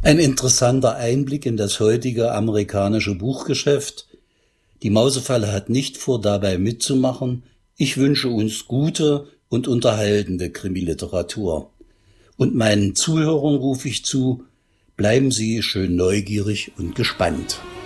Ein interessanter Einblick in das heutige amerikanische Buchgeschäft. Die Mausefalle hat nicht vor, dabei mitzumachen. Ich wünsche uns gute und unterhaltende Krimiliteratur. Und meinen Zuhörern rufe ich zu, bleiben Sie schön neugierig und gespannt.